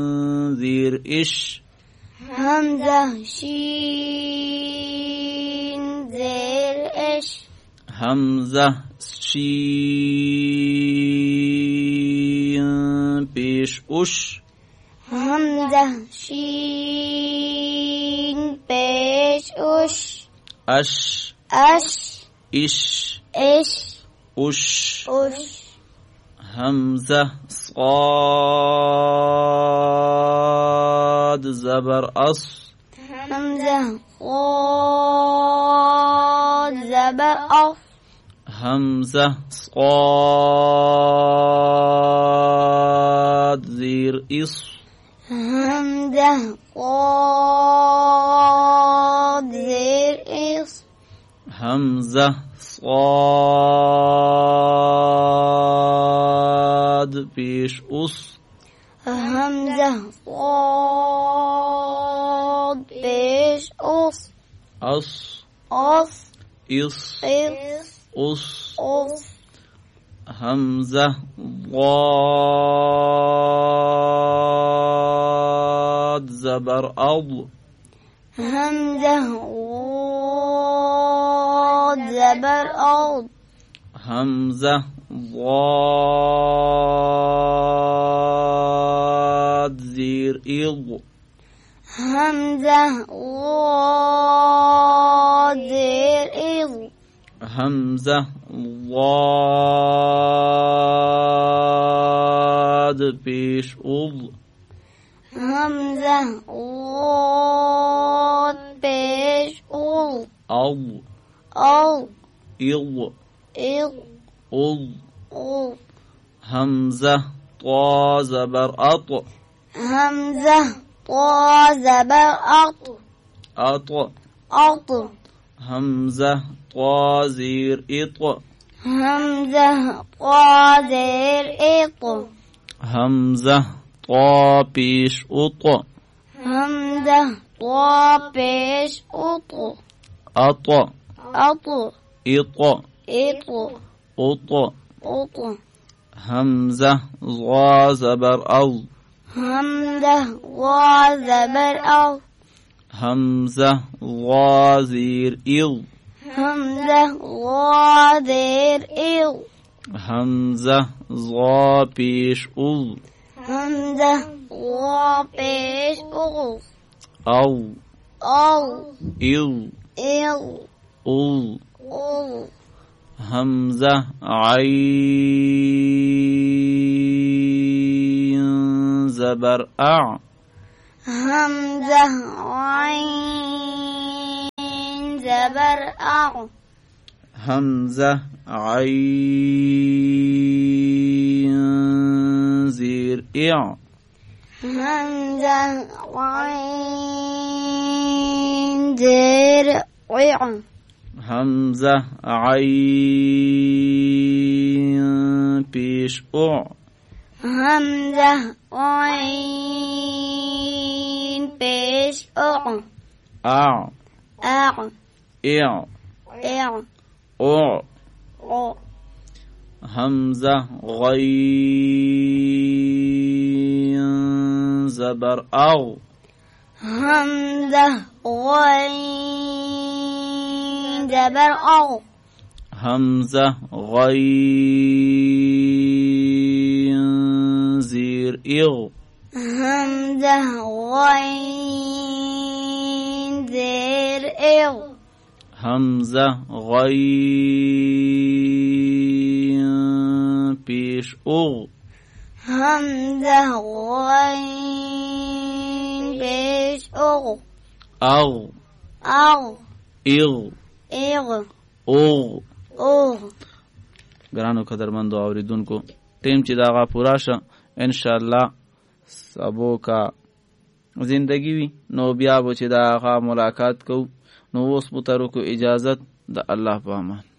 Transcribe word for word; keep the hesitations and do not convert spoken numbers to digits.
زير إش همزة شين زير إش همزة شين بيش أش همزة شين بيش أش أش أش إش إش أش أش همزة صاد زبر أص همزة صاد زبر أص همزة صاد زير إص همزة صاد زير إص همزة صاد بيش أص همزة صاد بيش أص أص أص إص إص أص أص همزة ضاد زبر أض همزة ضاد زبر أض همزة ضاد زير إض همزة ضاد زير إض همزة ضاد بيش أض همزة ضاد بيش أض أض أض إض إض أض أض همزة طا زبر أط همزة طا زبر أط أط أط همزة طا زير إط همزة طا زير إط همزة طا بيش أط همزة طا بيش أط أط أط إط إط أط أط همزة ظا زبر أظ همزة ظا زبر أظ همزة ظا زير إظ همزة ظا زير إظ همزة ظا بيش أظ همزة ظا بيش أظ أو أو إظ إظ أظ أظ همزة عين زبر أع همزة عين زبر أع همزة عين زير إع همزة عين زير إع همزة عين بيش أع همزة عين بيش أع أع أع إع إع أع أع همزة غين زبر أغ همزة غين زبر أغ همزة غين زير إغ همزة غين زير إغ همزة غين بيش أغ همزة غين بيش أغ أغ أغ إغ إغ أغ أغ ګرانو قدرمندو اوریدونکو ټیم چې داغه پورا شه ان شاء الله سبو کا زندگی وي نو بیا به چې داغه ملاقات کو نو اوس په ترو کو اجازت د الله په امان.